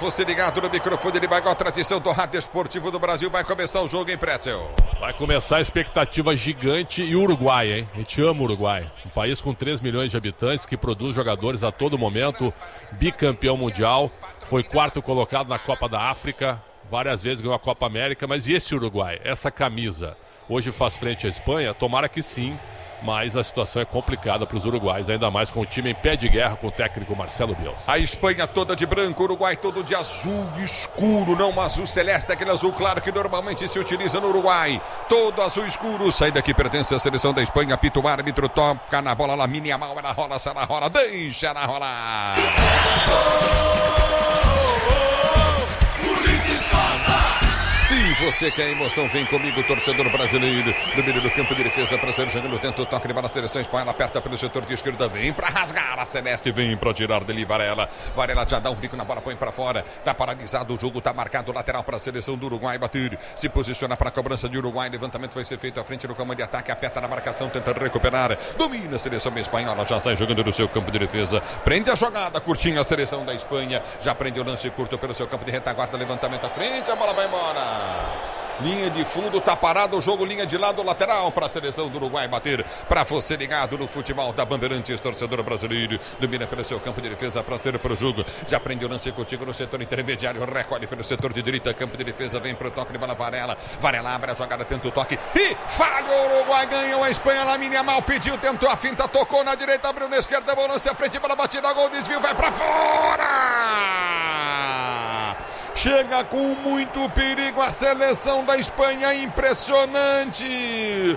você ligado no microfone de maior tradição do rádio esportivo do Brasil. Vai começar o jogo em Pretzel. Vai começar a expectativa gigante e o Uruguai, hein? A gente ama o Uruguai. Um país com 3 milhões de habitantes que produz jogadores a todo momento, bicampeão mundial, foi quarto colocado na Copa da África, várias vezes ganhou a Copa América, mas e esse Uruguai? Essa camisa hoje faz frente à Espanha? Tomara que sim, mas a situação é complicada para os uruguais, ainda mais com o time em pé de guerra com o técnico Marcelo Bielsa. A Espanha toda de branco, o Uruguai todo de azul escuro, não azul celeste, aquele azul claro que normalmente se utiliza no Uruguai. Todo azul escuro, saída que pertence à seleção da Espanha, apita o árbitro, toca na bola, Lamine Yamal, ela rola, se ela rola, deixa ela rolar. Se você quer emoção, vem comigo, torcedor brasileiro. Do meio do campo de defesa, para ser jogando, tenta o toque de bola, a seleção espanhola aperta pelo setor de esquerda, vem para rasgar a Celeste, vem para tirar dele Varela. Varela já dá um bico na bola, põe para fora. Tá paralisado o jogo, tá marcado lateral para a seleção do Uruguai bater. Se posiciona para a cobrança de Uruguai, levantamento vai ser feito à frente do comando de ataque, aperta na marcação, tenta recuperar. Domina a seleção espanhola, já sai jogando do seu campo de defesa. Prende a jogada, curtinha a seleção da Espanha. Já prende o lance curto pelo seu campo de retaguarda, levantamento à frente, a bola vai embora. Linha de fundo, tá parado o jogo, linha de lado, lateral para a seleção do Uruguai bater. Para você ligado no futebol da Bandeirantes, torcedor brasileiro, domina pelo seu campo de defesa para ser pro jogo. Já prende o lance contigo no setor intermediário, recolhe pelo setor de direita, campo de defesa, vem pro toque de bola Varela. Varela abre a jogada, tenta o toque e falha o Uruguai, ganhou a Espanha, Lamine Yamal pediu, tentou a finta, tocou na direita, abriu na esquerda, bom lance à frente, bola batida, gol, desvio, vai para fora! Chega com muito perigo a seleção da Espanha, impressionante.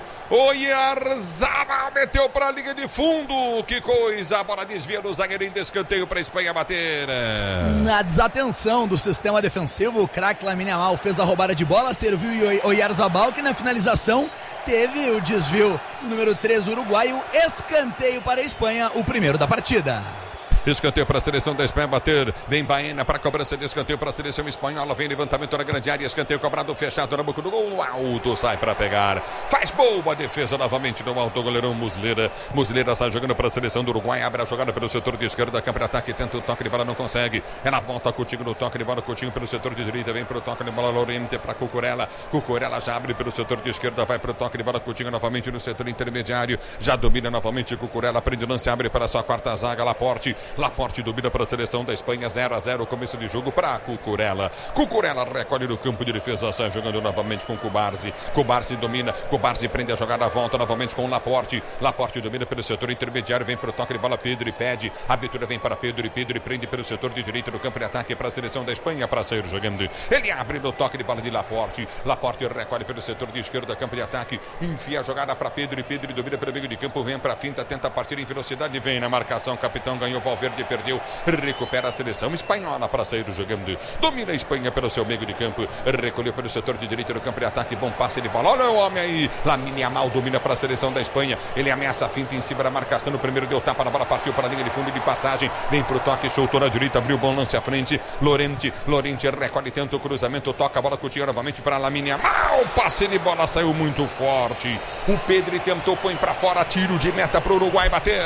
Oyarzabal meteu para a linha de fundo, que coisa, a bola desvia do zagueiro em descanteio para a Espanha bater. Na desatenção do sistema defensivo, o craque Lamine Yamal fez a roubada de bola, serviu o Oyarzabal, que na finalização teve o desvio do número 3 uruguaio, escanteio para a Espanha, o primeiro da partida. Escanteio para a seleção da Espanha bater. Vem Baena para a cobrança de escanteio para a seleção espanhola. Vem levantamento na grande área. Escanteio cobrado fechado na boca do gol. No alto sai para pegar. Faz boa defesa novamente no alto. O goleirão Muslera. Muslera sai jogando para a seleção do Uruguai. Abre a jogada pelo setor de esquerda. Campo de ataque. Tenta o toque de bola. Não consegue. Ela volta Coutinho no toque de bola. Coutinho pelo setor de direita. Vem para o toque de bola. Lorente para Cucurella. Cucurella já abre pelo setor de esquerda. Vai para o toque de bola. Coutinho novamente no setor intermediário. Já domina novamente Cucurella. Prende o lance. Abre para a sua quarta zaga. Laporte domina para a seleção da Espanha, 0-0, começo de jogo para Cucurella. Cucurella recolhe no campo de defesa, sai jogando novamente com Cubarzi. Cubarzi domina, Cubarzi prende a jogada, volta novamente com Laporte. Laporte domina pelo setor intermediário, vem para o toque de bola, Pedro e pede. A abertura vem para Pedro e prende pelo setor de direita no campo de ataque para a seleção da Espanha para sair jogando. Ele abre no toque de bola de Laporte. Laporte recolhe pelo setor de esquerda, campo de ataque, enfia a jogada para Pedro e domina pelo meio de campo, vem para a finta, tenta partir em velocidade, vem na marcação, capitão ganhou, Valverde perdeu. Recupera a seleção espanhola para sair do jogando. Domina a Espanha pelo seu meio de campo. Recolheu pelo setor de direita do campo de ataque. Bom passe de bola. Olha o homem aí. Lamine Yamal domina para a seleção da Espanha. Ele ameaça a finta em cima da marcação. No primeiro deu tapa na bola. Partiu para a linha de fundo de passagem. Vem para o toque. Soltou na direita. Abriu bom lance à frente. Lorente recolhe. Tenta o cruzamento. Toca a bola. Coutinho novamente para Lamine Yamal. Passe de bola. Saiu muito forte. O Pedro tentou. Põe para fora. Tiro de meta para o Uruguai bater.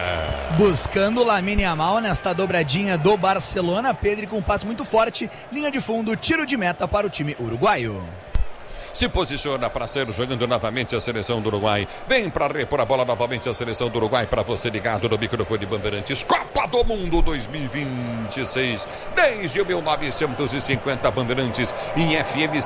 Buscando o Lamine Yamal nesta dobradinha do Barcelona, Pedro com um passe muito forte, linha de fundo, tiro de meta para o time uruguaio. Se posiciona para ser jogando novamente a seleção do Uruguai. Vem para repor a bola novamente a seleção do Uruguai para você ligado no microfone de Bandeirantes. Copa do Mundo 2026. Desde 1950 Bandeirantes em FM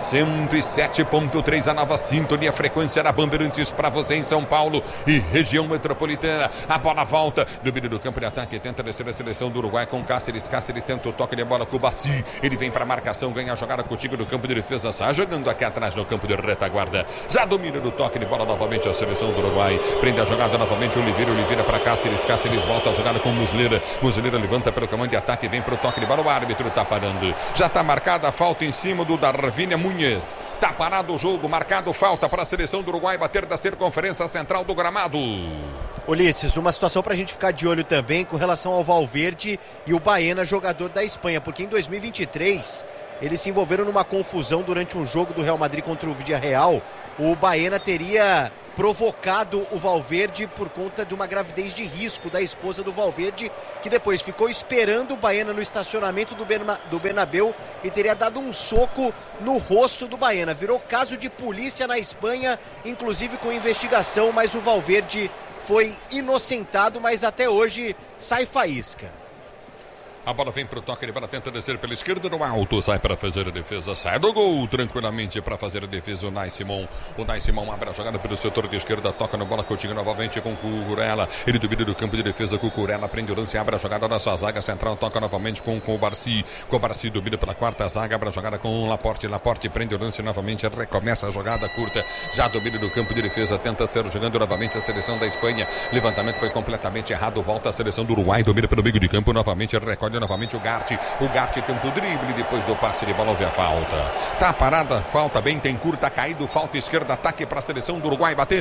107.3, a nova sintonia, frequência da Bandeirantes para você em São Paulo e região metropolitana. A bola volta do meio do campo de ataque, tenta descer a seleção do Uruguai com Cáceres. Cáceres tenta o toque de bola com o Baci. Ele vem para a marcação, ganha a jogada contigo no campo de defesa, sai jogando aqui atrás no campo de retaguarda, já domina no toque de bola novamente a seleção do Uruguai, prende a jogada novamente Oliveira para Cáceres, Cáceres volta a jogada com Muslera, Muslera levanta pelo comando de ataque, vem para o toque de bola, o árbitro está parando, já está marcada a falta em cima do Darvínia Munhez, está parado o jogo, marcado falta para a seleção do Uruguai bater da circunferência central do gramado. Ulisses, uma situação para a gente ficar de olho também com relação ao Valverde e o Baena, jogador da Espanha, porque em 2023 eles se envolveram numa confusão durante um jogo do Real Madrid contra o Villarreal. O Baena teria provocado o Valverde por conta de uma gravidez de risco da esposa do Valverde, que depois ficou esperando o Baena no estacionamento do Bernabéu e teria dado um soco no rosto do Baena. Virou caso de polícia na Espanha, inclusive com investigação, mas o Valverde foi inocentado, mas até hoje sai faísca. A bola vem pro toque, ele vai tenta descer pela esquerda no alto, sai para fazer a defesa, sai do gol tranquilamente para fazer a defesa o Nai Simon. O Nai Simon abre a jogada pelo setor de esquerda, toca na bola, Coutinho novamente com Cucurella, ele domina do campo de defesa, Cucurella prende o lance, abre a jogada na sua zaga central, toca novamente com o Barsi, domina pela quarta zaga, abre a jogada com o Laporte prende o lance novamente, recomeça a jogada curta, já domina do campo de defesa, tenta ser jogando novamente a seleção da Espanha, levantamento foi completamente errado, volta a seleção do Uruguai, domina pelo meio de campo, novamente recolhe novamente o Gatti tenta o drible, depois do passe de bola houve a falta. Tá parada, falta bem, tem curta, caído, falta esquerda, ataque para a seleção do Uruguai bater.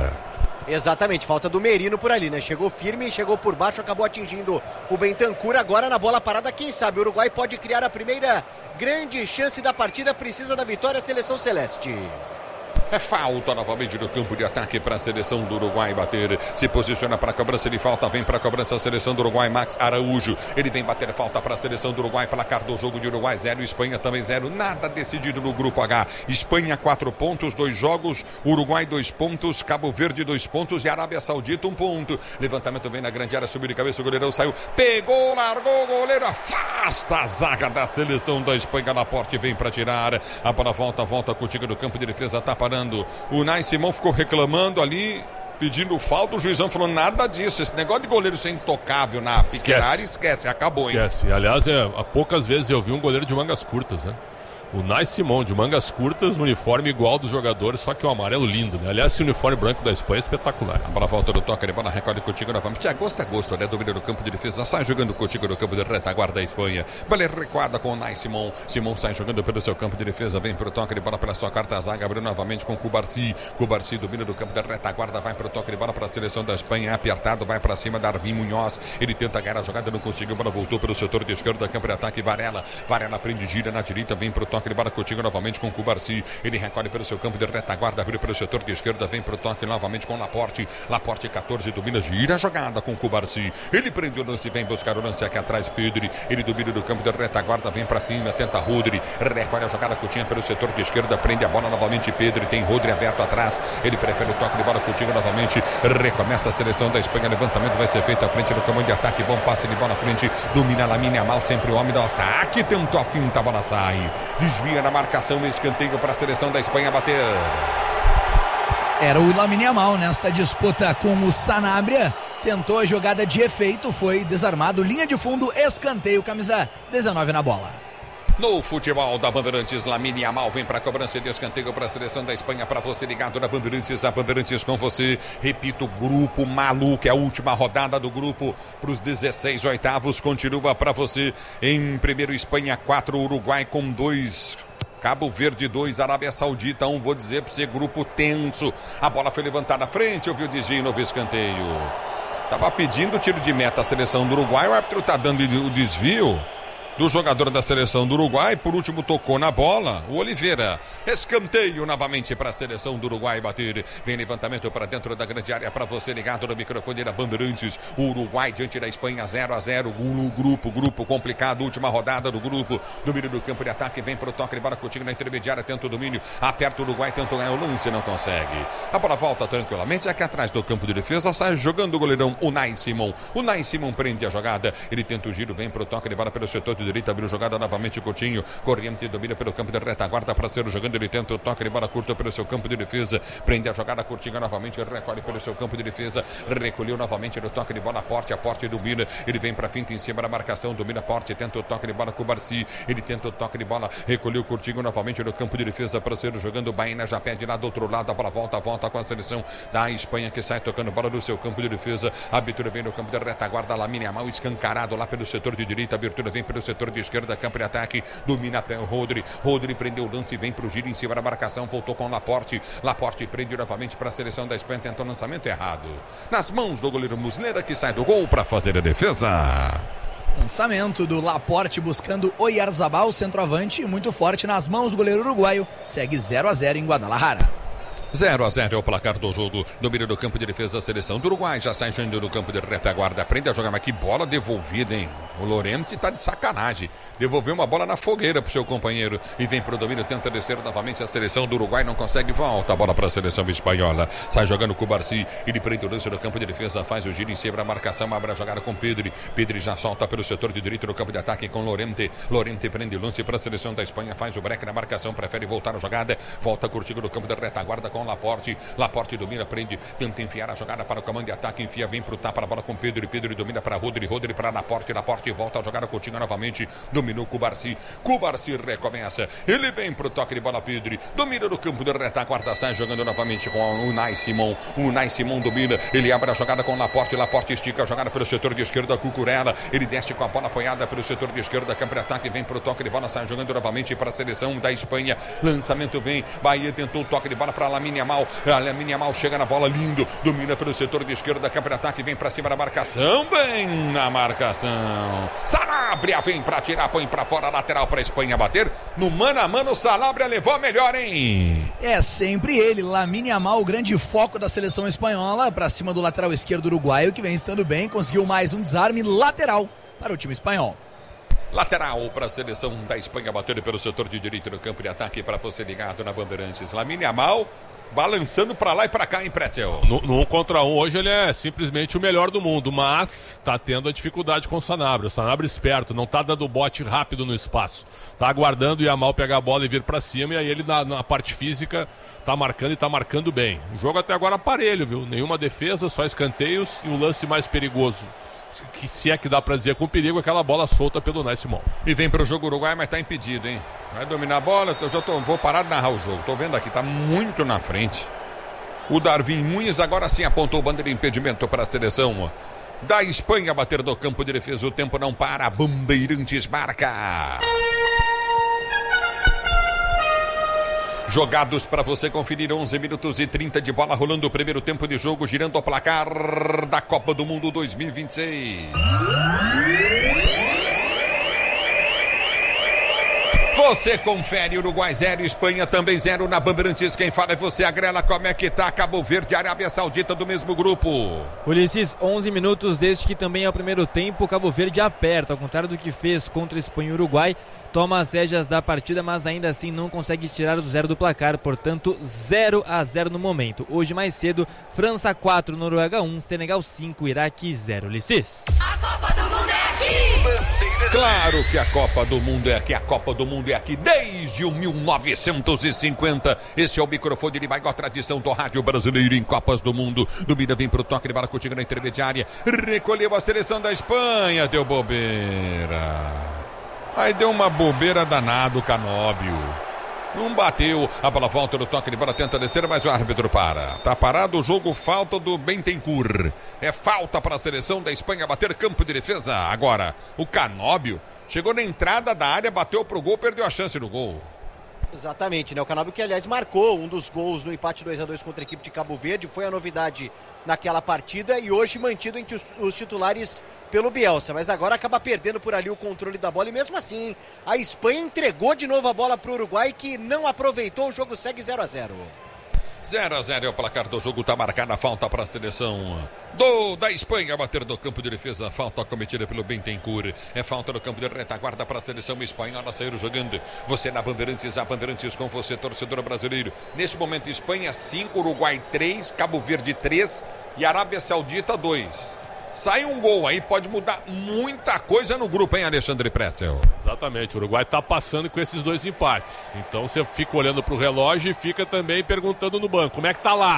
Exatamente, falta do Merino por ali, né? Chegou firme, chegou por baixo, acabou atingindo o Bentancur. Agora na bola parada, quem sabe o Uruguai pode criar a primeira grande chance da partida, precisa da vitória a seleção celeste. É falta novamente no campo de ataque para a seleção do Uruguai bater. Se posiciona para a cobrança de falta. Vem para a cobrança a seleção do Uruguai. Max Araújo. Ele vem bater falta para a seleção do Uruguai. Placar do jogo de Uruguai 0. Espanha também 0. Nada decidido no grupo H. Espanha 4 pontos, 2 jogos. Uruguai 2 pontos. Cabo Verde 2 pontos. E Arábia Saudita 1 ponto. Levantamento vem na grande área. Subiu de cabeça. O goleirão saiu. Pegou, largou o goleiro. Afasta a zaga da seleção da Espanha. Laporte vem para tirar. A bola volta contigo no campo de defesa. Tá parando. O Nai Simon ficou reclamando ali, pedindo falta. O juizão falou nada disso. Esse negócio de goleiro ser intocável na pequena área, esquece, acabou, hein? Esquece. Aliás, há poucas vezes eu vi um goleiro de mangas curtas, né? O Nai Simon, de mangas curtas, uniforme igual dos jogadores, só que o amarelo lindo, né? Aliás, esse uniforme branco da Espanha é espetacular. A bola volta do toque, a bola recolhe contigo novamente. É gosto, né? Domina no campo de defesa, sai jogando contigo no campo de retaguarda da Espanha. Bola recuada com o Nai Simon. Simon sai jogando pelo seu campo de defesa, vem pro toque de bola pela sua quarta zaga, abriu novamente com o Cubarsi. Cubarsi domina do campo de retaguarda, vai pro toque de bola para a seleção da Espanha, apertado, vai para cima, Darwin Munhoz. Ele tenta ganhar a jogada, não conseguiu, a bola voltou pelo setor de esquerda, campo de ataque, Varela prende, gira na direita, vem pro toque de bola contigo novamente com o Cubarsi, ele recolhe pelo seu campo de retaguarda, abriu pelo setor de esquerda, vem pro toque novamente com Laporte 14, domina, gira a jogada com o Cubarsi, ele prende o lance, vem buscar o lance aqui atrás, Pedri, ele domina do campo de retaguarda, vem pra cima, tenta Rodri, recolhe a jogada Coutinho pelo setor de esquerda, prende a bola novamente, Pedri, tem Rodri aberto atrás, ele prefere o toque de bola Coutinho novamente, recomeça a seleção da Espanha, levantamento vai ser feito à frente do comando de ataque, bom passe de bola à frente, domina Lamine Yamal, sempre o homem do ataque, tentou a finta, a bola sai, desvia na marcação, escanteio para a seleção da Espanha bater. Era o Lamine Yamal nesta disputa com o Sanabria, tentou a jogada de efeito, foi desarmado, linha de fundo, escanteio, camisa 19 na bola. No futebol da Bandeirantes, Lamine Yamal vem para a cobrança de escanteio para a seleção da Espanha, para você ligado na Bandeirantes, a Bandeirantes com você, repito, grupo maluco, é a última rodada do grupo para os 16 oitavos, continua para você em primeiro Espanha 4, Uruguai com 2, Cabo Verde 2, Arábia Saudita 1, vou dizer para você, grupo tenso, a bola foi levantada à frente, eu vi o desvio, novo escanteio, tava pedindo tiro de meta a seleção do Uruguai, o árbitro tá dando o desvio do jogador da seleção do Uruguai, por último tocou na bola, o Oliveira, escanteio novamente para a seleção do Uruguai bater, vem levantamento para dentro da grande área para você ligado no microfone da Bandeirantes, o Uruguai diante da Espanha 0-0, no grupo complicado, última rodada do grupo, domínio do campo de ataque, vem pro toque de bola Coutinho na intermediária, tenta o domínio, aperta o Uruguai, tenta ganhar o lance, não consegue, a bola volta tranquilamente, aqui atrás do campo de defesa, sai jogando o goleirão, o Nai Simon prende a jogada, ele tenta o giro, vem pro toque de bola pelo setor de direita, abriu jogada novamente Coutinho, Corriente domina pelo campo de retaguarda para ser jogando, ele tenta o toque de bola curta pelo seu campo de defesa, prende a jogada Coutinho novamente, recolhe pelo seu campo de defesa, recolheu novamente no toque de bola a Porte domina, ele vem para finta em cima da marcação, domina Porte, tenta o toque de bola com o Barsi, ele tenta o toque de bola, recolheu Coutinho novamente no campo de defesa para ser jogando, Baena já pede lá do outro lado, a bola volta com a seleção da Espanha que sai tocando bola do seu campo de defesa, a abertura vem no campo de retaguarda, Lamine Yamal escancarado lá pelo setor de direita, a abertura vem pelo setor setor de esquerda, campo de ataque, domina até o Rodri prendeu o lance, vem pro giro em cima da marcação, voltou com o Laporte prende novamente para a seleção da Espanha, tentou o lançamento errado, nas mãos do goleiro Muslera, que sai do gol para fazer a defesa. Lançamento do Laporte buscando Oyarzabal, centroavante, muito forte nas mãos do goleiro uruguaio. Segue 0-0 em Guadalajara. 0-0 é o placar do jogo. Domínio do campo de defesa da seleção do Uruguai. Já sai indo no campo de retaguarda. Aprende a jogar, mas que bola devolvida, hein? O Lorente tá de sacanagem. Devolveu uma bola na fogueira pro seu companheiro. E vem pro domínio, tenta descer novamente a seleção do Uruguai. Não consegue, volta a bola pra seleção espanhola. Sai jogando com o Barci. Ele prende o lance no campo de defesa. Faz o giro em cima da marcação. Abre a jogada com Pedri. Pedri já solta pelo setor de direito no campo de ataque com Lorente. Lorente prende o lance pra seleção da Espanha. Faz o break na marcação. Prefere voltar a jogada. Volta curtindo no campo de retaguarda com Laporte domina, prende, tenta enfiar a jogada para o comando de ataque, enfia, vem pro tapa, a bola com Pedro domina para Rodri para Laporte volta a jogada, continua novamente, dominou Cubarci recomeça, ele vem pro toque de bola, Pedro, domina no campo de retaguarda, sai jogando novamente com o Unai Simon domina, ele abre a jogada com Laporte estica a jogada pelo setor de esquerda, Cucurella, ele desce com a bola apoiada pelo setor de esquerda, campo de ataque, vem pro toque de bola, sai jogando novamente para a seleção da Espanha, lançamento vem, Bahia tentou o toque de bola para Lamine Yamal chega na bola, lindo, domina pelo setor de esquerda, campo de ataque, vem pra cima da marcação, bem na marcação, Sanabria vem pra tirar, põe pra fora, lateral pra Espanha bater, no mano a mano, Sanabria levou a melhor, hein? É sempre ele, Lamine Yamal, o grande foco da seleção espanhola, pra cima do lateral esquerdo uruguaio, que vem estando bem, conseguiu mais um desarme lateral para o time espanhol. Lateral para a seleção da Espanha, batendo pelo setor de direito no campo de ataque, para você ligado na Bandeirantes. Lamine Yamal balançando para lá e para cá, hein, Pretzel? No 1 contra 1 hoje ele é simplesmente o melhor do mundo, mas está tendo a dificuldade com o Sanabria. O Sanabria esperto, não está dando bote rápido no espaço. Está aguardando o Yamal pegar a bola e vir para cima, e aí ele na parte física está marcando e está marcando bem. O jogo até agora aparelho, viu? Nenhuma defesa, só escanteios e o lance mais perigoso, que se é que dá pra dizer com perigo, aquela bola solta pelo Unai Simon. E vem pro jogo Uruguai, mas tá impedido, hein? Vai dominar a bola, vou parar de narrar o jogo. Tô vendo aqui, tá muito na frente. O Darwin Nunes agora sim apontou o bandeira de impedimento para a seleção da Espanha bater no campo de defesa. O tempo não para, Bandeirantes marca. Jogados para você conferir, 11 minutos e 30 de bola rolando o primeiro tempo de jogo, girando o placar da Copa do Mundo 2026. Você confere, Uruguai 0, Espanha também 0 na Bandeirantes. Quem fala é você, Agrela. Como é que tá Cabo Verde e Arábia Saudita do mesmo grupo? Ulisses, 11 minutos desde que também é o primeiro tempo. Cabo Verde aperta, ao contrário do que fez contra Espanha e Uruguai. Toma as rédeas da partida, mas ainda assim não consegue tirar o 0 do placar, portanto 0-0 no momento. Hoje mais cedo, França 4, Noruega 1, Senegal 5, Iraque 0. Ulisses. A Copa do Mundo é aqui! Claro que a Copa do Mundo é aqui, a Copa do Mundo é aqui desde o 1950. Esse é o microfone de maior tradição do rádio brasileiro em Copas do Mundo. Domina, vem pro toque de bola contigo na intermediária. Recolheu a seleção da Espanha, deu bobeira. Aí deu uma bobeira danada o Canóbio. Não bateu, a bola volta no toque de bola, tenta descer, mas o árbitro para. Tá parado o jogo, falta do Bentancur. É falta para a seleção da Espanha bater campo de defesa. Agora, o Canóbio chegou na entrada da área, bateu pro gol, perdeu a chance no gol. Exatamente, né? O Canóbio que, aliás, marcou um dos gols no empate 2-2 contra a equipe de Cabo Verde, foi a novidade naquela partida e hoje mantido entre os titulares pelo Bielsa, mas agora acaba perdendo por ali o controle da bola e mesmo assim a Espanha entregou de novo a bola para o Uruguai, que não aproveitou, o jogo segue 0-0. 0-0 é o placar do jogo, tá marcada a falta para a seleção da Espanha bater no campo de defesa, falta cometida pelo Bentancur, é falta no campo de retaguarda para a seleção espanhola sair jogando. Você na Bandeirantes, a Bandeirantes com você, torcedor brasileiro. Nesse momento, Espanha 5, Uruguai 3, Cabo Verde 3 e Arábia Saudita 2. Sai um gol aí, pode mudar muita coisa no grupo, hein, Alexandre Pretzel? Exatamente, o Uruguai tá passando com esses dois empates. Então você fica olhando pro relógio e fica também perguntando no banco, como é que tá lá?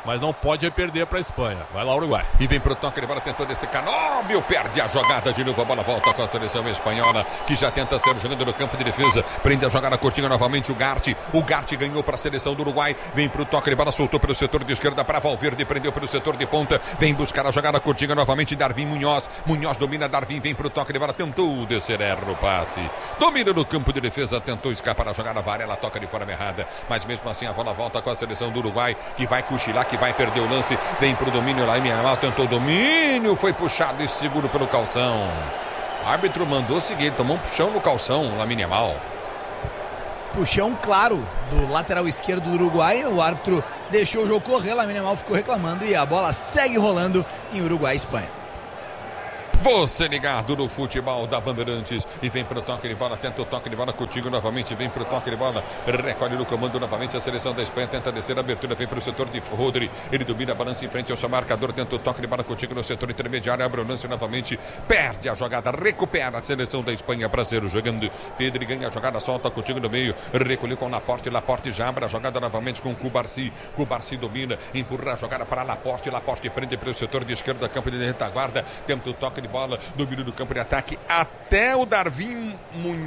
mas não pode perder para a Espanha. Vai lá, Uruguai. E vem pro toque, ele tentou desse Canóbio, perde a jogada de novo, a bola volta com a seleção espanhola, que já tenta ser jogando no campo de defesa, prende a jogada curtinha novamente o Gart ganhou para a seleção do Uruguai, vem pro toque, ele soltou pelo setor de esquerda para Valverde, prendeu pelo setor de ponta, vem buscar a jogada curtinha novamente, Darwin Munhoz domina, Darwin vem pro toque, ele tentou descer, erra o passe, domina no campo de defesa, tentou escapar a jogada, Varela toca de forma errada, mas mesmo assim a bola volta com a seleção do Uruguai, que vai cochilar, que vai perder o lance, vem pro domínio, Lamine Yamal tentou domínio, foi puxado e seguro pelo calção. O árbitro mandou seguir, tomou um puxão no calção, Lamine Yamal. Puxão claro do lateral esquerdo do Uruguai, o árbitro deixou o jogo correr, Lamine Yamal ficou reclamando e a bola segue rolando em Uruguai e Espanha. Você ligado no futebol da Bandeirantes e vem pro toque de bola, tenta o toque de bola contigo novamente, vem pro toque de bola, recolhe no comando novamente a seleção da Espanha, tenta descer a abertura, vem pro setor de Rodri, ele domina, balança em frente ao seu marcador, tenta o toque de bola contigo no setor intermediário, abre o lance novamente, perde a jogada, recupera a seleção da Espanha para ser jogando, Pedri ganha a jogada, solta contigo no meio, recolheu com Laporte já abre a jogada novamente com Cubarsi domina, empurra a jogada para Laporte prende pelo setor de esquerda, campo de retaguarda, tenta o toque de bola, domínio do campo de ataque, até o Darwin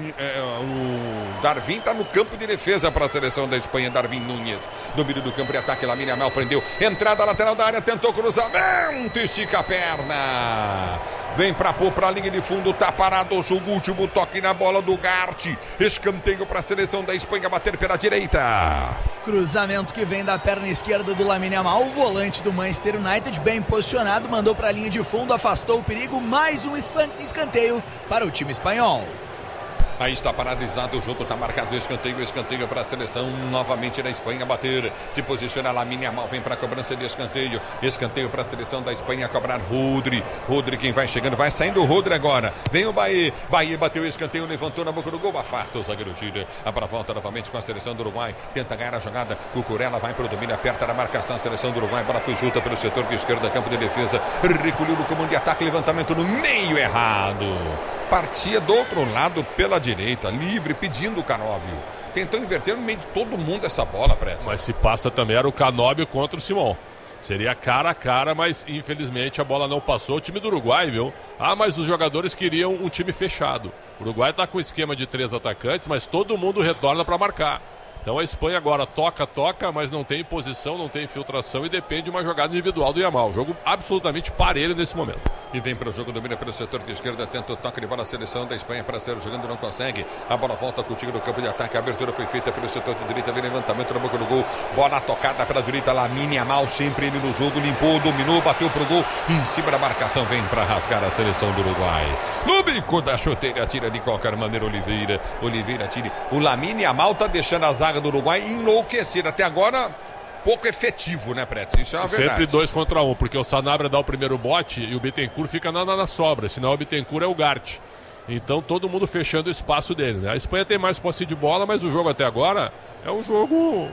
o Darwin está no campo de defesa para a seleção da Espanha, Darwin Núñez, domínio do campo de ataque, Lamine Yamal prendeu, entrada lateral da área, tentou cruzamento, estica a perna, vem para pôr para a linha de fundo, tá parado o jogo, último toque na bola do Gart, escanteio para a seleção da Espanha, bater pela direita. Cruzamento que vem da perna esquerda do Lamine Yamal, o volante do Manchester United, bem posicionado, mandou para a linha de fundo, afastou o perigo, mais um escanteio para o time espanhol. Aí está paralisado o jogo, está marcado escanteio para a seleção novamente da Espanha bater, se posiciona Lamine Yamal, vem para a cobrança de escanteio para a seleção da Espanha cobrar Rodri quem vai chegando, vai saindo o Rodri agora, vem o Bahia bateu o escanteio, levantou na boca do gol, afasta o zagueiro tira, a bola volta novamente com a seleção do Uruguai, tenta ganhar a jogada, Cucurella vai para o domínio, aperta na marcação a seleção do Uruguai, bola foi junta pelo setor de esquerda, campo de defesa, recolheu no comando de ataque, levantamento no meio errado, partia do outro lado pela direita, livre, pedindo o Canóbio. Tentou inverter no meio de todo mundo essa bola, Pressa. Mas se passa também era o Canóbio contra o Simão. Seria cara a cara, mas infelizmente a bola não passou. O time do Uruguai, viu? Mas os jogadores queriam um time fechado. O Uruguai está com um esquema de 3 atacantes, mas todo mundo retorna para marcar. Então a Espanha agora toca, mas não tem posição, não tem infiltração e depende de uma jogada individual do Yamal. Jogo absolutamente parelho nesse momento. E vem para o jogo, domina pelo setor de esquerda, tenta o toque de bola, a seleção da Espanha para ser jogando, não consegue. A bola volta contigo no campo de ataque, a abertura foi feita pelo setor de direita, vem levantamento na boca do gol, bola tocada pela direita, Lamine Yamal, sempre ele no jogo, limpou, dominou, bateu pro gol, em cima da marcação, vem para rasgar a seleção do Uruguai. No bico da chuteira, tira de qualquer maneira Oliveira tira. O Lamine Yamal tá deixando a zaga do Uruguai enlouquecida, até agora pouco efetivo, né, Pretz? Isso é uma verdade. Sempre 2 contra 1, porque o Sanabria dá o primeiro bote e o Bittencourt fica na sobra, senão o Bittencourt é o Gart. Então todo mundo fechando o espaço dele, né? A Espanha tem mais posse de bola, mas o jogo até agora é um jogo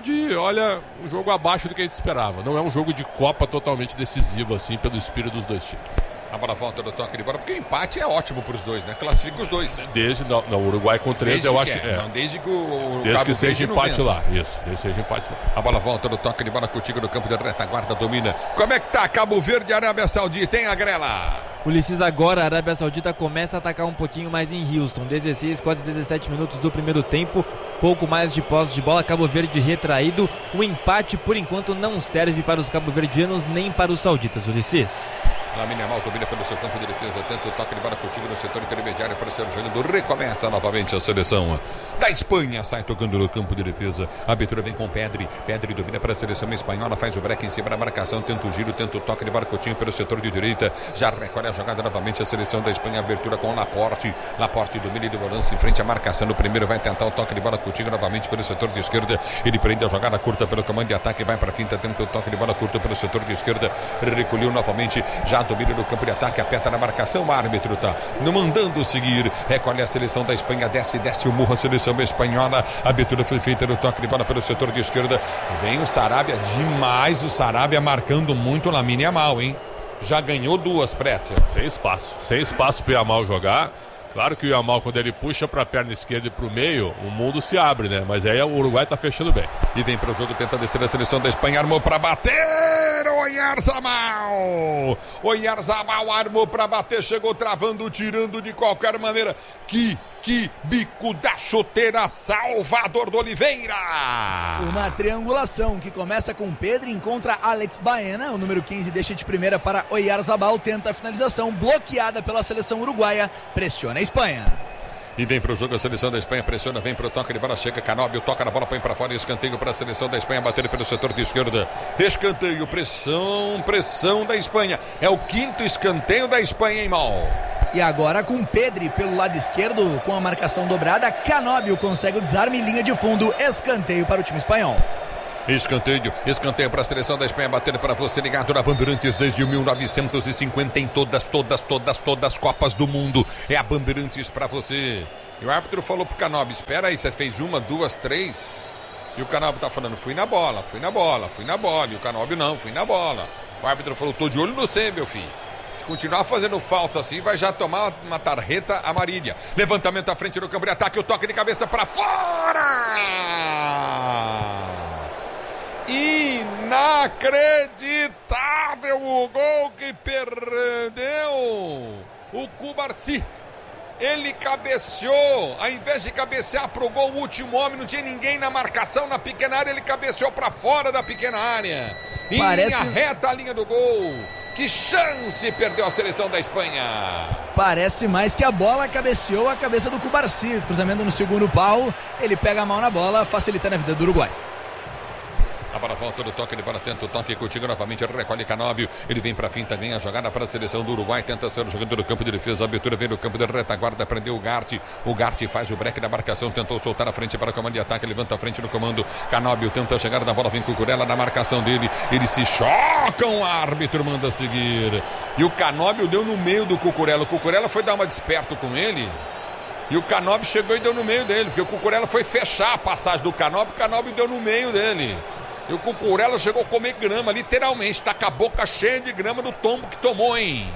um jogo abaixo do que a gente esperava. Não é um jogo de Copa totalmente decisivo, assim, pelo espírito dos dois times. A bola volta do toque de bola, porque o empate é ótimo para os dois, né? Classifica os dois. O Uruguai com 13, eu acho. Não, desde que o desde Cabo que seja empate vença. lá. Isso, desde que seja empate lá. A bola volta do toque de bola contigo no campo de retaguarda, domina. Como é que tá Cabo Verde e Arábia Saudita, hein, Agrela? Ulisses, agora a Arábia Saudita começa a atacar um pouquinho mais em Houston. 16, quase 17 minutos do primeiro tempo. Pouco mais de posse de bola. Cabo Verde retraído. O empate, por enquanto, não serve para os cabo-verdianos nem para os sauditas. Ulisses. Lamine Yamal domina pelo seu campo de defesa, tenta o toque de bola contigo no setor intermediário para ser jogando, recomeça novamente a seleção da Espanha, sai tocando no campo de defesa, a abertura vem com Pedri domina para a seleção espanhola, faz o break em cima da marcação, tenta o giro, tenta o toque de bola contigo pelo setor de direita, já recolhe a jogada novamente a seleção da Espanha, abertura com Laporte domina e de balança em frente à marcação, no primeiro vai tentar o toque de bola contigo novamente pelo setor de esquerda, ele prende a jogada curta pelo comando de ataque, vai para a finta, tenta o toque de bola curta pelo setor de esquerda, recolheu novamente, já domina no campo de ataque, aperta na marcação, o árbitro tá não mandando seguir, recolhe a seleção da Espanha, desce o morro a seleção espanhola, a abertura foi feita no toque de bola pelo setor de esquerda, vem o Sarabia demais, o Sarabia marcando muito o Lamine Yamal, hein? Já ganhou 2, Pretzel. Sem espaço pro Yamal jogar. Claro que o Yamal, quando ele puxa para a perna esquerda e para o meio, o mundo se abre, né? Mas aí o Uruguai tá fechando bem. E vem para o jogo, tenta descer a seleção da Espanha, armou para bater, Oyarzabal! Oyarzabal armou para bater, chegou travando, tirando de qualquer maneira. Que bico da chuteira, Salvador de Oliveira! Uma triangulação que começa com Pedro, encontra Alex Baena, o número 15 deixa de primeira para Oyarzabal, tenta a finalização, bloqueada pela seleção uruguaia, pressiona a Espanha. E vem para o jogo a seleção da Espanha, pressiona, vem para o toque de bola, chega Canóbio, toca na bola, põe para fora, escanteio para a seleção da Espanha, bater pelo setor de esquerda, escanteio, pressão da Espanha, é o 5º escanteio da Espanha em Mal. E agora com Pedri pelo lado esquerdo, com a marcação dobrada, Canóbio consegue o desarme, linha de fundo, escanteio para o time espanhol. Escanteio para a seleção da Espanha, batendo para você, ligado na Bandeirantes desde 1950 em todas as Copas do Mundo. É a Bandeirantes para você. E o árbitro falou pro Canóbio, espera aí, você fez 1, 2, 3. E o Canóbio tá falando, fui na bola. E o Canóbio não, fui na bola. O árbitro falou, tô de olho no você, meu filho. Se continuar fazendo falta assim, vai já tomar uma tarjeta amarilla. Levantamento à frente do campo de ataque, o toque de cabeça para fora! Inacreditável o gol que perdeu o Cubarsi. Ele cabeceou, ao invés de cabecear pro gol, o último homem, não tinha ninguém na marcação na pequena área, ele cabeceou para fora da pequena área. Em linha reta a linha do gol. Que chance perdeu a seleção da Espanha. Parece mais que a bola cabeceou a cabeça do Cubarsi. Cruzamento no segundo pau, ele pega a mão na bola, facilitando a vida do Uruguai. A bola volta do toque, ele bola, tenta o toque contigo novamente, recolhe Canóbio, ele vem pra fim também, a jogada para a seleção do Uruguai, tenta ser o jogador do campo de defesa, a abertura vem do campo de retaguarda, prendeu o Gart faz o break da marcação, tentou soltar a frente para o comando de ataque, levanta a frente no comando, Canóbio tenta chegar da bola, vem Cucurella na marcação dele, eles se chocam, o árbitro manda seguir, e o Canóbio deu no meio do Cucurella, o Cucurella foi dar uma desperto com ele, e o Canóbio chegou e deu no meio dele, porque o Cucurella foi fechar a passagem do Canóbio, o Canóbio deu no meio dele. E o Cucurella chegou a comer grama, literalmente, tá com a boca cheia de grama do tombo que tomou, hein?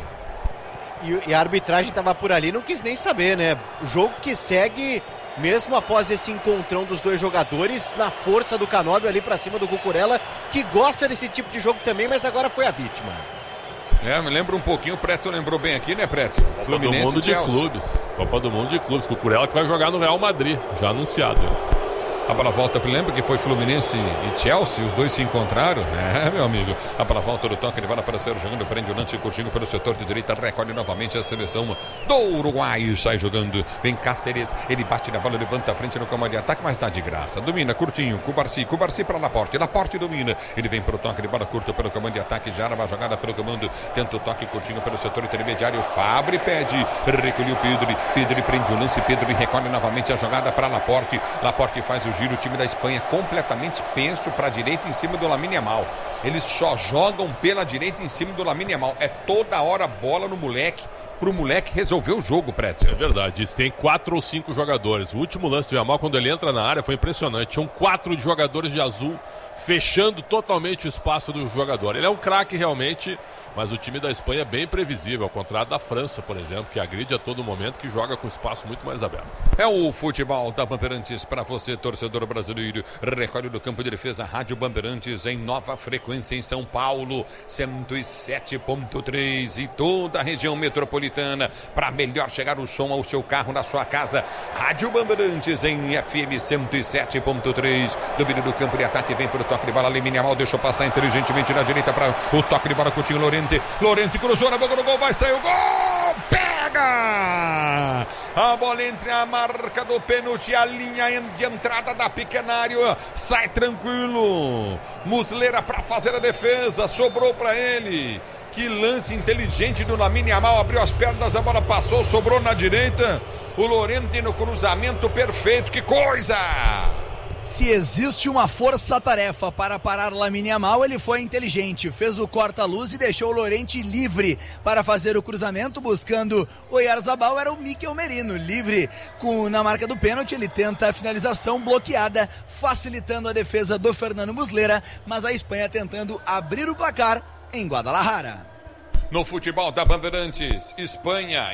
E a arbitragem tava por ali, não quis nem saber, né? O jogo que segue, mesmo após esse encontrão dos dois jogadores, na força do Canóbio ali pra cima do Cucurella, que gosta desse tipo de jogo também, mas agora foi a vítima. Me lembra um pouquinho, o Pretzel lembrou bem aqui, né, Pretzel? Copa do Mundo de Clubes. Copa do Mundo de Clubes. Cucurella que vai jogar no Real Madrid, já anunciado. A bola volta, lembra que foi Fluminense e Chelsea, os dois se encontraram, meu amigo. A bola volta do toque, ele vai aparecer jogando, prende o lance curtinho pelo setor de direita, recolhe novamente a seleção do Uruguai, sai jogando, vem Cáceres, ele bate na bola, levanta a frente no comando de ataque, mas tá de graça, domina, curtinho, Cubarsi para Laporte domina, ele vem pro toque de bola curta pelo comando de ataque, já arma a jogada pelo comando, tenta o toque curtinho pelo setor intermediário, Fabri pede, recolheu Pedro prende o lance, Pedro recolhe novamente a jogada para Laporte faz o giro, o time da Espanha completamente penso para a direita em cima do Lamine Yamal. Eles só jogam pela direita em cima do Lamine Yamal. É toda hora bola no moleque, pro moleque resolver o jogo, Pretzel. É verdade, tem 4 ou 5 jogadores. O último lance do Yamal, quando ele entra na área, foi impressionante. Tinham 4 jogadores de azul fechando totalmente o espaço do jogador. Ele é um craque realmente, mas o time da Espanha é bem previsível, ao contrário da França, por exemplo, que agride a todo momento, que joga com espaço muito mais aberto. É o futebol da Bandeirantes para você, torcedor brasileiro. Recolhe do campo de defesa, Rádio Bandeirantes em nova frequência em São Paulo, 107.3 e toda a região metropolitana. Para melhor chegar o som ao seu carro, na sua casa, Rádio Bandeirantes em FM 107.3. Domínio do campo de ataque, vem para o toque de bola, Lamine Yamal deixou passar inteligentemente na direita para o toque de bola, Coutinho Lorente cruzou na boca do gol, vai sair o gol, pega a bola entre a marca do pênalti, a linha de entrada da pequena área, sai tranquilo, Muslera para fazer a defesa, sobrou para ele, que lance inteligente do Lamine Yamal, abriu as pernas, a bola passou, sobrou na direita, o Lorente no cruzamento perfeito, que coisa! Se existe uma força-tarefa para parar Lamine Yamal, ele foi inteligente, fez o corta-luz e deixou o Lorente livre para fazer o cruzamento, buscando o Oyarzabal, era o Mikel Merino, livre na marca do pênalti, ele tenta a finalização bloqueada, facilitando a defesa do Fernando Muslera, mas a Espanha tentando abrir o placar em Guadalajara. No futebol da Bandeirantes, Espanha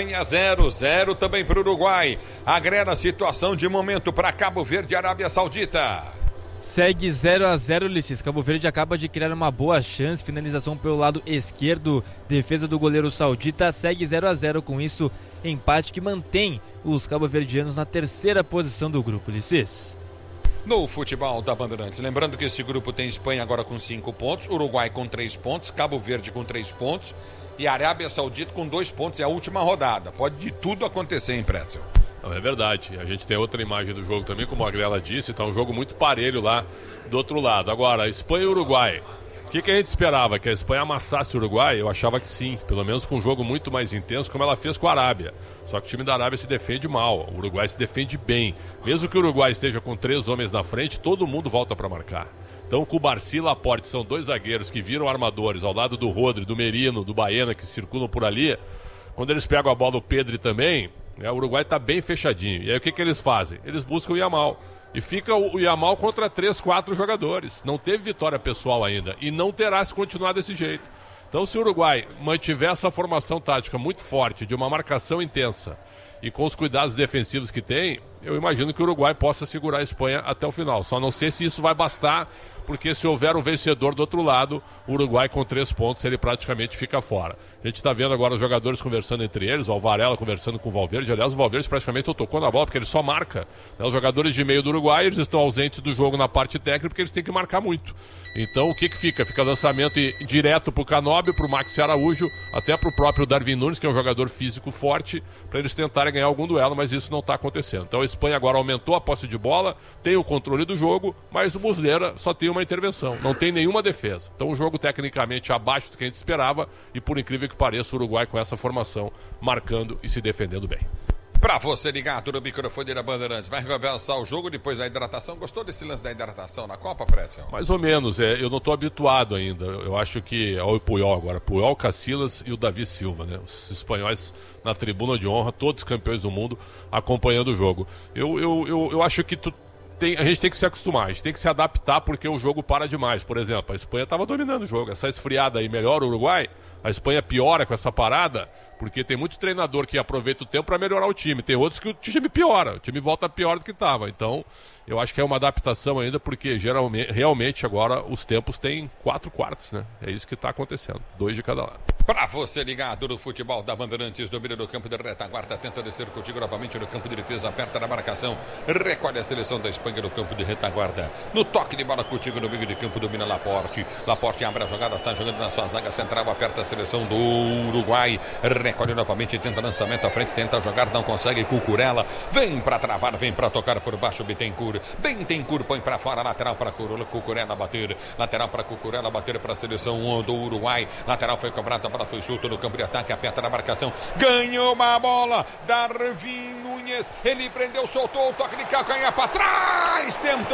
0-0 também para o Uruguai. Agrega a situação de momento para Cabo Verde e Arábia Saudita. Segue 0-0, Ulisses. Cabo Verde acaba de criar uma boa chance. Finalização pelo lado esquerdo. Defesa do goleiro saudita. Segue 0-0. Com isso, empate que mantém os cabo-verdianos na terceira posição do grupo, Ulisses. No futebol da Bandeirantes, lembrando que esse grupo tem Espanha agora com 5 pontos, Uruguai com 3 pontos, Cabo Verde com 3 pontos e Arábia Saudita com 2 pontos. É a última rodada. Pode de tudo acontecer, hein, Pretzel? Não, é verdade. A gente tem outra imagem do jogo também, como a Grela disse, tá um jogo muito parelho lá do outro lado. Agora, Espanha e Uruguai. O que a gente esperava? Que a Espanha amassasse o Uruguai? Eu achava que sim, pelo menos com um jogo muito mais intenso, como ela fez com a Arábia. Só que o time da Arábia se defende mal, o Uruguai se defende bem. Mesmo que o Uruguai esteja com 3 homens na frente, todo mundo volta para marcar. Então, Cubarsí e Laporte são 2 zagueiros que viram armadores ao lado do Rodri, do Merino, do Baena, que circulam por ali. Quando eles pegam a bola, o Pedri também, o Uruguai está bem fechadinho. E aí o que eles fazem? Eles buscam o Yamal. E fica o Yamal contra 3, 4 jogadores. Não teve vitória pessoal ainda. E não terá se continuar desse jeito. Então, se o Uruguai mantiver essa formação tática muito forte, de uma marcação intensa, e com os cuidados defensivos que tem, eu imagino que o Uruguai possa segurar a Espanha até o final. Só não sei se isso vai bastar, porque se houver um vencedor do outro lado, o Uruguai com 3 pontos, ele praticamente fica fora. A gente está vendo agora os jogadores conversando entre eles, o Varela conversando com o Valverde. Aliás, o Valverde praticamente não tocou na bola, porque ele só marca. Os jogadores de meio do Uruguai, eles estão ausentes do jogo na parte técnica, porque eles têm que marcar muito. Então, o que fica? Fica lançamento direto para o Canóbio, para o Maxi Araújo, até para o próprio Darwin Nunes, que é um jogador físico forte, para eles tentarem ganhar algum duelo, mas isso não está acontecendo. Então, a Espanha agora aumentou a posse de bola, tem o controle do jogo, mas o Muslera só tem uma intervenção, não tem nenhuma defesa. Então, o jogo tecnicamente abaixo do que a gente esperava, e por incrível que pareça, o Uruguai com essa formação, marcando e se defendendo bem. Pra você ligado no microfone da Bandeirantes, vai começar o jogo depois da hidratação. Gostou desse lance da hidratação na Copa, Pretzel? Mais ou menos, eu não estou habituado ainda. Eu acho que olha o Puyol agora, Puyol, Casillas e o Davi Silva, né? Os espanhóis na tribuna de honra, todos campeões do mundo, acompanhando o jogo. Eu acho que a gente tem que se acostumar, a gente tem que se adaptar, porque o jogo para demais. Por exemplo, a Espanha estava dominando o jogo, essa esfriada aí melhora o Uruguai, a Espanha piora com essa parada, porque tem muito treinador que aproveita o tempo para melhorar o time, tem outros que o time piora, o time volta pior do que estava. Então, eu acho que é uma adaptação ainda, porque realmente agora os tempos têm 4 quartos, né? É isso que está acontecendo, 2 de cada lado. Pra você ligado no futebol da Bandeirantes, domina no campo de retaguarda, tenta descer contigo novamente no campo de defesa, aperta na marcação, recolhe a seleção da Espanha no campo de retaguarda. No toque de bola contigo no meio de campo, domina Laporte. Laporte abre a jogada, sai jogando na sua zaga central, aperta a seleção do Uruguai, recolhe novamente, tenta lançamento à frente, tenta jogar, não consegue. Cucurella vem pra travar, vem pra tocar por baixo. Bittencourt põe pra fora, lateral pra Cucurella bater, lateral pra Cucurella bater pra seleção do Uruguai. Lateral foi cobrada, a bola foi solta no campo de ataque, aperta na marcação, ganhou uma bola, Darwin Nunes, ele prendeu, soltou o toque de calcanhar pra trás, tentou,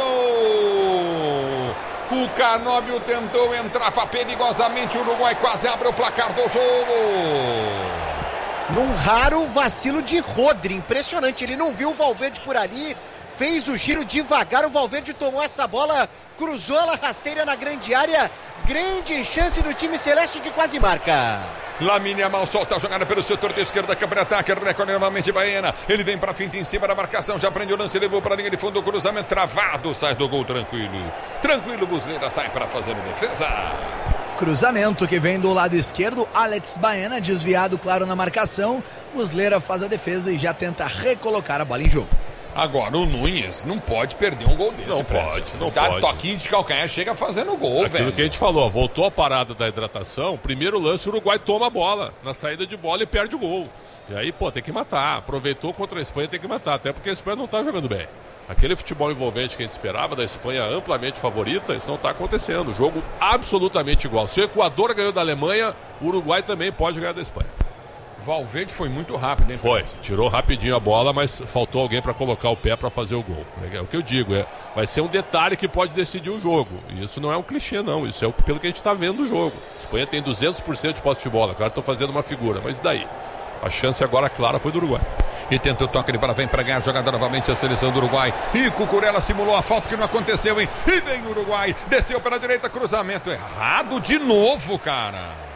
o Canóbio tentou, entrava perigosamente, o Uruguai quase abre o placar do jogo. Num raro vacilo de Rodri, impressionante, ele não viu o Valverde por ali, fez o giro devagar, o Valverde tomou essa bola, cruzou ela rasteira na grande área, grande chance do time celeste que quase marca. Lamine Yamal solta a jogada pelo setor de esquerda, campo de ataque, recolhe novamente Baena, ele vem pra finta em cima da marcação, já prende o lance, levou pra linha de fundo, o cruzamento travado, sai do gol tranquilo, Muslera sai pra fazer a defesa. Cruzamento que vem do lado esquerdo, Alex Baena desviado, claro, na marcação, Muslera faz a defesa e já tenta recolocar a bola em jogo. Agora o Nunes não pode perder um gol desse. Não pode. Dá toquinho de calcanhar, chega fazendo gol, aquilo velho. Que a gente falou, voltou a parada da hidratação, primeiro lance o Uruguai toma a bola, na saída de bola e perde o gol. E aí, tem que matar, aproveitou contra a Espanha, tem que matar, até porque a Espanha não tá jogando bem. Aquele futebol envolvente que a gente esperava da Espanha amplamente favorita, isso não está acontecendo. Jogo absolutamente igual. Se o Equador ganhou da Alemanha, o Uruguai também pode ganhar da Espanha. Valverde foi muito rápido, hein? Foi, tirou rapidinho a bola, mas faltou alguém para colocar o pé para fazer o gol. É o que eu digo, vai ser um detalhe que pode decidir o jogo. E isso não é um clichê, não. Isso é pelo que a gente está vendo o jogo. A Espanha tem 200% de posse de bola. Claro, estou fazendo uma figura, mas e daí? A chance agora clara foi do Uruguai. E tenta o toque de bola, vem para ganhar a jogada novamente a seleção do Uruguai. E Cucurella simulou a falta que não aconteceu, hein? E vem o Uruguai, desceu pela direita, cruzamento errado de novo, cara.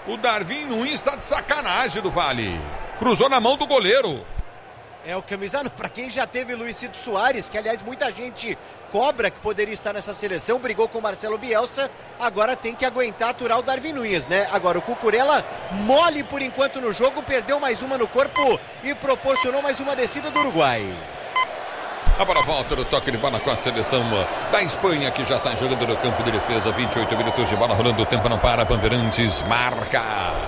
O Darwin Nunes está de sacanagem do Vale. Cruzou na mão do goleiro. É o camisa, para quem já teve Luizito Soares, que aliás muita gente cobra que poderia estar nessa seleção, brigou com o Marcelo Bielsa, agora tem que aguentar aturar o Darwin Nunes, né? Agora o Cucurella, mole por enquanto no jogo, perdeu mais uma no corpo e proporcionou mais uma descida do Uruguai. A bola volta no toque de bola com a seleção da Espanha, que já sai jogando no campo de defesa. 28 minutos de bola rolando, o tempo não para. Bandeirantes marca.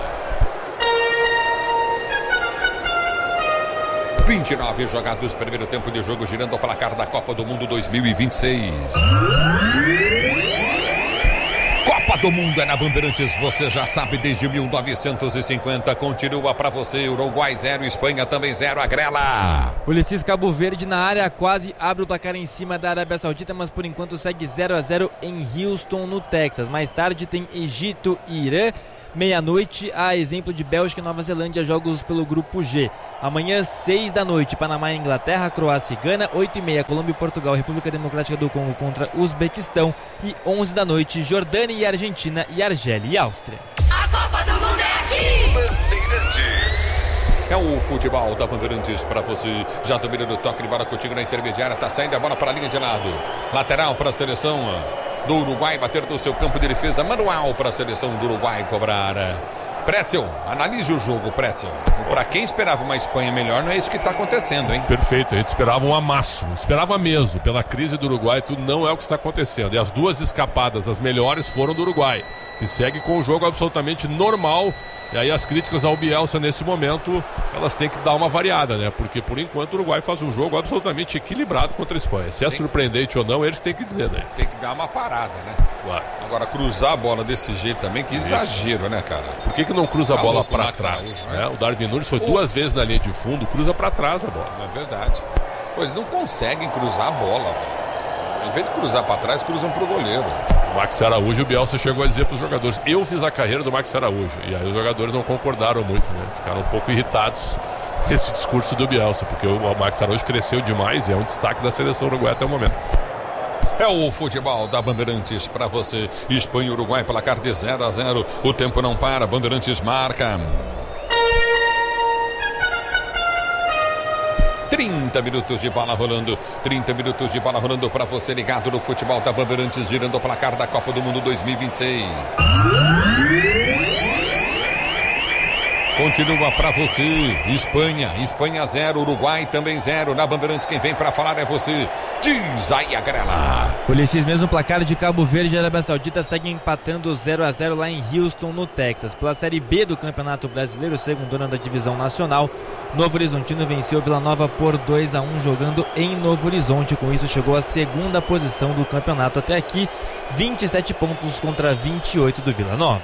29 jogados, primeiro tempo de jogo, girando o placar da Copa do Mundo 2026. Copa do Mundo é na Bandeirantes, você já sabe, desde 1950. Continua pra você, Uruguai 0, Espanha também 0, a Grela. Ulisses, Cabo Verde na área, quase abre o placar em cima da Arábia Saudita, mas por enquanto segue 0-0 em Houston, no Texas. Mais tarde tem Egito e Irã. Meia-noite, a exemplo de Bélgica e Nova Zelândia, jogos pelo grupo G. Amanhã, 6 da noite, Panamá e Inglaterra, Croácia e Gana. 8h30, Colômbia e Portugal, República Democrática do Congo contra Uzbequistão. E 11 da noite, Jordânia e Argentina e Argélia e Áustria. A Copa do Mundo é aqui! Bandeirantes. É o futebol da Bandeirantes pra você. Já dominando o toque de bola contigo na intermediária. Tá saindo a bola para a linha de lado. Lateral para a seleção do Uruguai, bater do seu campo de defesa, manual para a seleção do Uruguai cobrar. Pretzel, analise o jogo, Pretzel. Para quem esperava uma Espanha melhor, não é isso que está acontecendo, hein? Perfeito, a gente esperava um amasso, esperava mesmo. Pela crise do Uruguai, tudo não é o que está acontecendo. E as duas escapadas, as melhores, foram do Uruguai, que segue com o jogo absolutamente normal. E aí as críticas ao Bielsa nesse momento, elas têm que dar uma variada, né? Porque por enquanto o Uruguai faz um jogo absolutamente equilibrado contra a Espanha. Se é surpreendente ou não, eles têm que dizer, né? Tem que dar uma parada, né? Claro. Agora cruzar a bola desse jeito também, que exagero, né, cara? Por que não cruza a Tá bola louco, pra Max trás? Araújo, né? O Darwin Nunes foi 2 vezes na linha de fundo, cruza pra trás a bola. É verdade. Pois não conseguem cruzar a bola, velho. Em vez de cruzar pra trás, cruzam pro goleiro. O Max Araújo, o Bielsa chegou a dizer pros jogadores: eu fiz a carreira do Max Araújo. E aí os jogadores não concordaram muito, né? Ficaram um pouco irritados com esse discurso do Bielsa, porque o Max Araújo cresceu demais e é um destaque da seleção uruguaia até o momento. É o futebol da Bandeirantes para você. Espanha e Uruguai, placar de 0-0. O tempo não para, Bandeirantes marca. 30 minutos de bola rolando. 30 minutos de bola rolando para você ligado no futebol da Bandeirantes, girando o placar da Copa do Mundo 2026. Continua para você, Espanha 0, Uruguai também 0. Na Bandeirantes quem vem para falar é você. Diz aí a Grela. Ulisses, mesmo placar de Cabo Verde e Arábia Saudita segue empatando 0-0 lá em Houston, no Texas. Pela Série B do Campeonato Brasileiro, segundona da Divisão Nacional, Novo Horizontino venceu Vila Nova por 2-1 jogando em Novo Horizonte. Com isso chegou à segunda posição do campeonato até aqui, 27 pontos contra 28 do Vila Nova.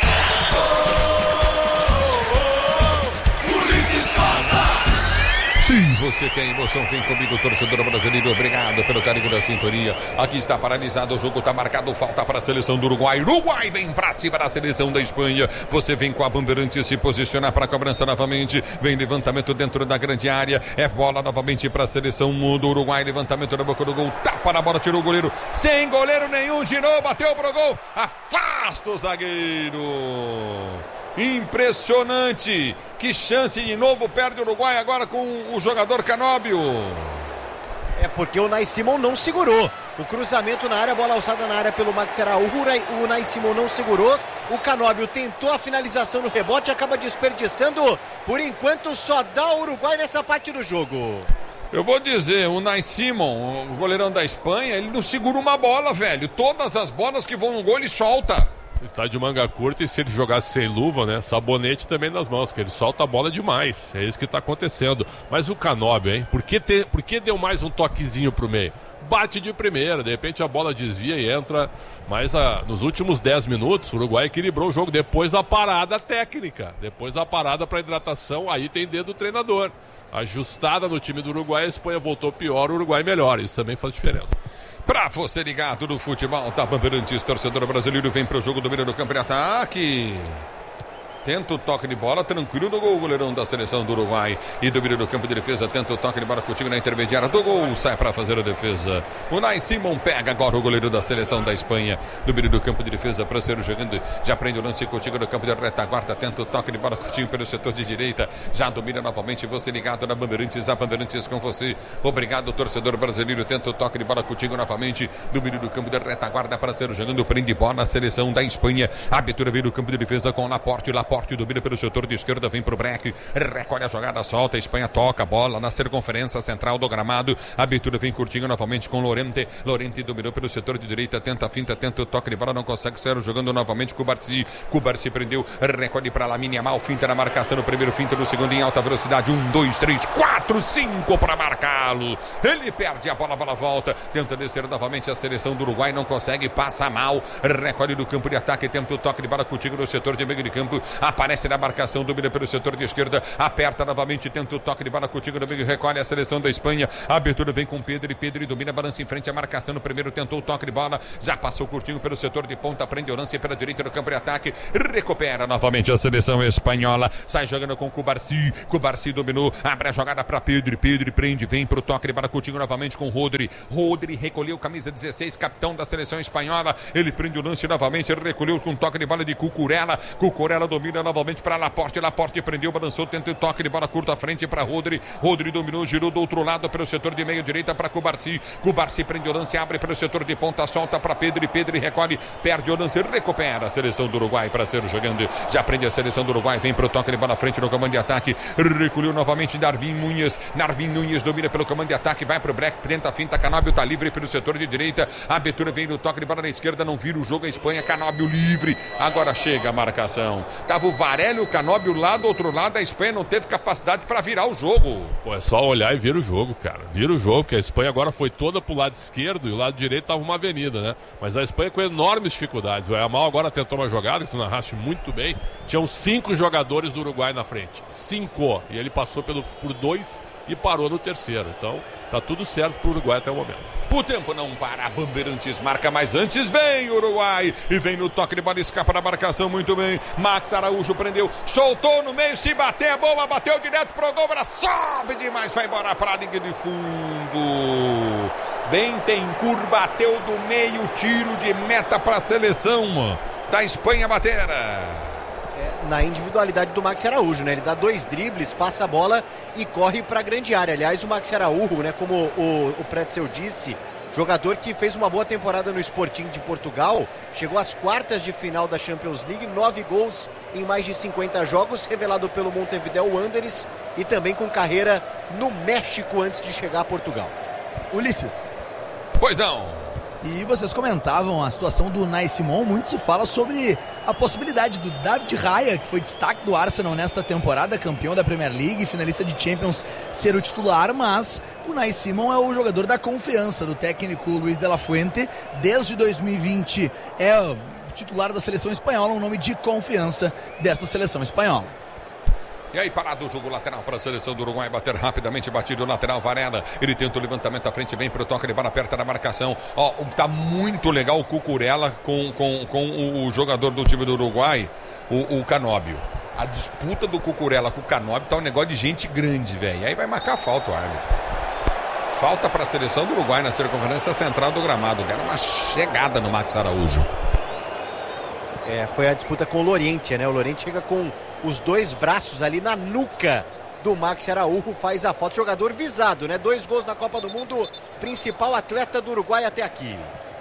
Sim, você quer emoção, vem comigo, torcedor brasileiro, obrigado pelo carinho da sintonia. Aqui está paralisado, o jogo está marcado, falta para a seleção do Uruguai. Uruguai vem para cima da seleção da Espanha. Você vem com a Bandeirante se posicionar para a cobrança novamente. Vem levantamento dentro da grande área. É bola novamente para a seleção do Uruguai. Levantamento na boca do gol, tapa na bola, tirou o goleiro. Sem goleiro nenhum, girou, bateu pro gol. Afasta o zagueiro. Impressionante, que chance de novo, perde o Uruguai agora com o jogador Canóbio. É porque o Nai Simon não segurou. O cruzamento na área, bola alçada na área pelo Max Araújo, o Nai Simon não segurou. O Canóbio tentou a finalização no rebote, acaba desperdiçando. Por enquanto só dá o Uruguai nessa parte do jogo. Eu vou dizer, o Nai Simon, o goleirão da Espanha, ele não segura uma bola, velho. Todas as bolas que vão no gol ele solta. Ele tá de manga curta e se ele jogasse sem luva, né? Sabonete também nas mãos, que ele solta a bola demais. É isso que tá acontecendo. Mas o Canóbio, hein? Por que deu mais um toquezinho pro meio? Bate de primeira, de repente a bola desvia e entra. Mas nos últimos 10 minutos, o Uruguai equilibrou o jogo. Depois a parada técnica. Depois a parada para hidratação, aí tem dedo do treinador. Ajustada no time do Uruguai, a Espanha voltou pior, o Uruguai melhor. Isso também faz diferença. Pra você ligado no futebol da Bandeirantes, torcedor brasileiro, vem pro jogo, domina no campo de ataque. tenta o toque de bola, tranquilo do gol, o goleirão da seleção do Uruguai. E do meio do campo de defesa, tenta o toque de bola contigo na intermediária do gol, sai para fazer a defesa. O Unai Simon pega agora o goleiro da seleção da Espanha. Do meio do campo de defesa, Pranceiro jogando, já prende o lance contigo no campo de retaguarda, tenta o toque de bola contigo pelo setor de direita, já domina novamente, você ligado na Bandeirantes, a Bandeirantes com você. Obrigado, torcedor brasileiro, tenta o toque de bola contigo novamente. Do meio do campo de retaguarda, Pranceiro jogando, prende bola na seleção da Espanha. A abertura vem do campo de defesa com Laporte domina pelo setor de esquerda, vem pro break, recolhe a jogada, solta, a Espanha toca a bola na circunferência central do gramado, a abertura vem curtinho novamente com Lorente dominou pelo setor de direita, tenta a finta, tenta o toque de bola, não consegue, Sérgio jogando novamente com o Cubarsi prendeu, recolhe para Lamine Yamal, finta na marcação no primeiro, finta no segundo em alta velocidade, 1, 2, 3, 4, 5 para marcá-lo, ele perde a bola volta, tenta descer novamente a seleção do Uruguai, não consegue, passa mal, recolhe do campo de ataque, tenta o toque de bola contigo no setor de meio de campo, aparece na marcação, domina pelo setor de esquerda, aperta novamente, tenta o toque de bola contigo no meio, recolhe a seleção da Espanha, a abertura vem com Pedro domina, balança em frente, a marcação no primeiro, tentou o toque de bola, já passou curtinho pelo setor de ponta, prende o lance pela direita do campo de ataque, recupera novamente a seleção espanhola, sai jogando com Cubarsi dominou, abre a jogada para Pedro prende, vem pro toque de bola contigo novamente com Rodri recolheu, camisa 16, capitão da seleção espanhola, ele prende o lance novamente, recolheu com toque de bola de Cucurella domina novamente para Laporte prendeu, balançou, tenta o toque de bola curto à frente para Rodri dominou, girou do outro lado pelo setor de meio direita para Cubarsi prende o lance, abre pelo setor de ponta, solta para Pedro recolhe, perde o lance, recupera a seleção do Uruguai para ser jogando, já prende a seleção do Uruguai, vem pro toque de bola à frente no comando de ataque, recolheu novamente Darwin Nunes domina pelo comando de ataque, vai pro break, tenta a finta, Canóbio tá livre pelo setor de direita, a abertura vem no toque de bola na esquerda, não vira o jogo a Espanha, Canóbio livre, agora chega a marcação, tava o Varela e o Canóbio lá do outro lado, a Espanha não teve capacidade para virar o jogo. Pô, é só olhar e vira o jogo, cara, vira o jogo, porque a Espanha agora foi toda pro lado esquerdo e o lado direito tava uma avenida, né, mas a Espanha com enormes dificuldades, o Yamal agora tentou uma jogada que tu narraste muito bem, tinham 5 jogadores do Uruguai na frente, 5, e ele passou por 2 e parou no terceiro, então tá tudo certo pro Uruguai até o momento. O tempo não para, a Bandeirantes marca, mas antes vem o Uruguai e vem no toque de bola, escapa da marcação muito bem, Max Araújo prendeu, soltou no meio, se bater é boa, bateu direto pro gol, sobe demais, vai embora para a linha de fundo, Bentancur bateu do meio, tiro de meta para a seleção da Espanha bater. Na individualidade do Max Araújo, né? Ele dá 2 dribles, passa a bola e corre para a grande área. Aliás, o Max Araújo, né? Como o Pretzel disse, jogador que fez uma boa temporada no Sporting de Portugal, chegou às quartas de final da Champions League, 9 gols em mais de 50 jogos, revelado pelo Montevideo Wanderers e também com carreira no México antes de chegar a Portugal. Ulisses. Pois não. E vocês comentavam a situação do Unai Simon, muito se fala sobre a possibilidade do David Raya, que foi destaque do Arsenal nesta temporada, campeão da Premier League, finalista de Champions, ser o titular, mas o Unai Simon é o jogador da confiança do técnico Luis de la Fuente, desde 2020 é o titular da seleção espanhola, um nome de confiança dessa seleção espanhola. E aí parado o jogo lateral para a seleção do Uruguai, bater rapidamente, batido o lateral, Varela, ele tenta o levantamento à frente, vem para o toque de bola, aperta na marcação, tá muito legal o Cucurella com o jogador do time do Uruguai, o Canóbio. A disputa do Cucurella com o Canóbio tá um negócio de gente grande, velho, aí vai marcar falta o árbitro. Falta para a seleção do Uruguai na circunferência central do gramado, deram uma chegada no Max Araújo. Foi a disputa com o Lorente, né? O Lorente chega com os 2 braços ali na nuca do Max Araújo, faz a falta. Jogador visado, né? 2 gols na Copa do Mundo, principal atleta do Uruguai até aqui.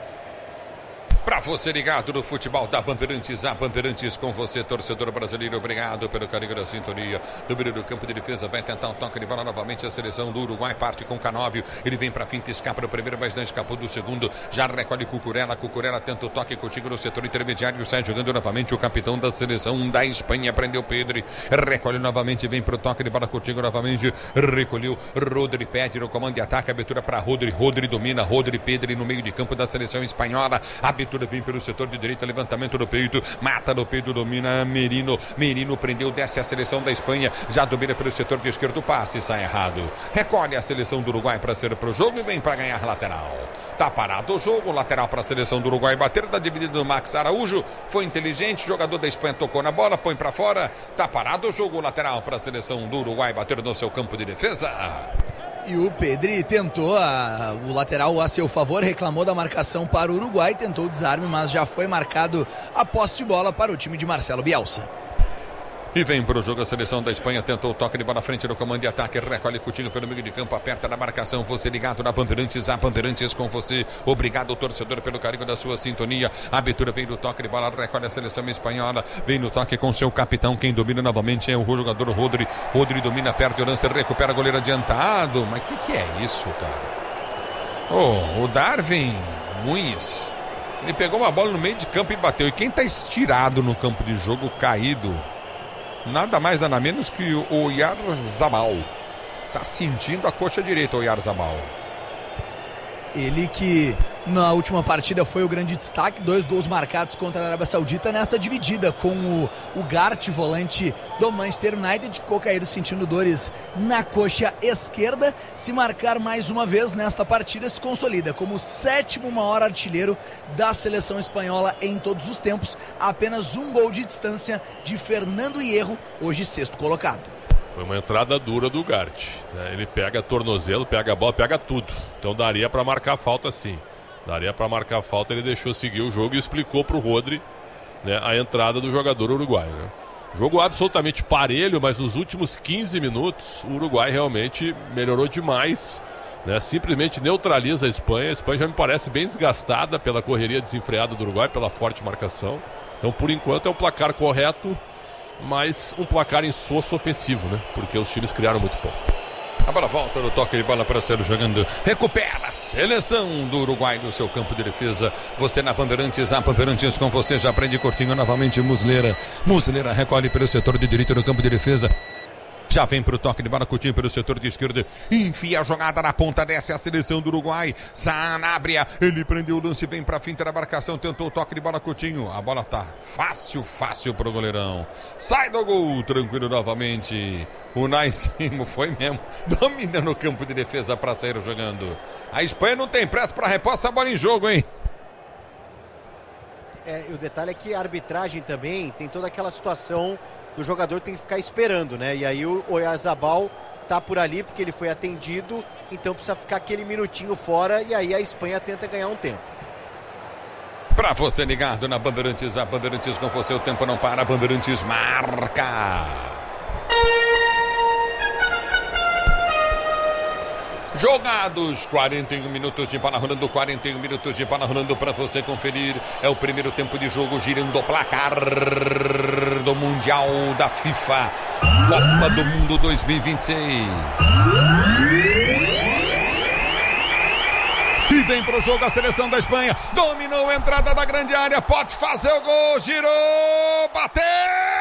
Para você ligado no futebol da Bandeirantes, a Bandeirantes com você, torcedor brasileiro, obrigado pelo carinho da sintonia. Do meio do campo de defesa, vai tentar um toque de bola novamente, a seleção do Uruguai parte com Canóbio, ele vem para finta, escapa do primeiro, mas não escapou do segundo, já recolhe Cucurella tenta o toque contigo no setor intermediário, sai jogando novamente o capitão da seleção da Espanha, prendeu Pedro, recolhe novamente, vem pro toque de bola contigo novamente, recolheu, Rodri pede no comando de ataque, abertura para Rodri domina, Pedro no meio de campo da seleção espanhola, abertura abertura vem pelo setor de direita, levantamento do peito, mata no peito, domina Merino. Merino prendeu, desce a seleção da Espanha, já domina pelo setor de esquerdo, passe, sai errado. Recolhe a seleção do Uruguai para ser pro jogo e vem para ganhar lateral. Tá parado o jogo, lateral para a seleção do Uruguai bater, tá dividido do Max Araújo, foi inteligente, jogador da Espanha tocou na bola, põe para fora, tá parado o jogo, lateral para a seleção do Uruguai bater no seu campo de defesa. E o Pedri tentou o lateral a seu favor, reclamou da marcação para o Uruguai, tentou o desarme, mas já foi marcado a posse de bola para o time de Marcelo Bielsa. E vem para o jogo a seleção da Espanha, tentou o toque de bola à frente do comando de ataque, recolhe Coutinho pelo meio de campo, aperta na marcação, você ligado na Bandeirantes, a Bandeirantes com você, obrigado torcedor pelo carinho da sua sintonia, a abertura vem do toque de bola, recolhe a seleção espanhola, vem no toque com seu capitão, quem domina novamente é o jogador Rodri domina, perde o lance, recupera goleiro adiantado, mas que é isso, cara? O Darwin Nunes, ele pegou uma bola no meio de campo e bateu, e quem está estirado no campo de jogo, caído, nada mais, nada menos que o Oyarzabal. Tá sentindo a coxa direita, o Oyarzabal. Ele que na última partida foi o grande destaque, 2 gols marcados contra a Arábia Saudita nesta dividida com o Gart, volante do Manchester United, ficou caído sentindo dores na coxa esquerda. Se marcar mais uma vez nesta partida, se consolida como o 7º maior artilheiro da seleção espanhola em todos os tempos, apenas 1 gol de distância de Fernando Hierro, hoje 6º colocado. Foi uma entrada dura do Gart, né? Ele pega tornozelo, pega a bola, pega tudo. Então daria para marcar falta sim. Daria para marcar falta, ele deixou seguir o jogo e explicou para o Rodri, né, a entrada do jogador uruguaio. Né? Jogo absolutamente parelho, mas nos últimos 15 minutos o Uruguai realmente melhorou demais, né? Simplesmente neutraliza a Espanha. A Espanha já me parece bem desgastada pela correria desenfreada do Uruguai, pela forte marcação. Então por enquanto é o placar correto, mas um placar insosso ofensivo, né? Porque os times criaram muito pouco. A bola volta no toque de bola para ser jogando. Recupera a seleção do Uruguai do seu campo de defesa. Você na Bandeirantes, a Bandeirantes com você. Já prende curtinho novamente Muslera. Muslera recolhe pelo setor de direita do campo de defesa. Já vem para o toque de bola, Coutinho pelo setor de esquerda, enfia a jogada na ponta, desce a seleção do Uruguai, Sanabria, ele prendeu o lance, vem para a finta da marcação, tentou o toque de bola, Coutinho, a bola tá fácil pro goleirão, sai do gol, tranquilo novamente, o Naisimo foi mesmo, domina no campo de defesa para sair jogando, a Espanha não tem pressa para repor essa bola em jogo, hein? E o detalhe é que a arbitragem também tem toda aquela situação do jogador tem que ficar esperando, né? E aí o Oyarzabal tá por ali porque ele foi atendido, então precisa ficar aquele minutinho fora e aí a Espanha tenta ganhar um tempo. Pra você ligado na Bandeirantes, a Bandeirantes com você, o tempo não para, a Bandeirantes marca. Jogados, 41 minutos de bola rolando, 41 minutos de bola rolando para você conferir. É o primeiro tempo de jogo, girando o placar do Mundial da FIFA, Copa do Mundo 2026. E vem pro jogo a seleção da Espanha, dominou a entrada da grande área, pode fazer o gol, girou, bateu!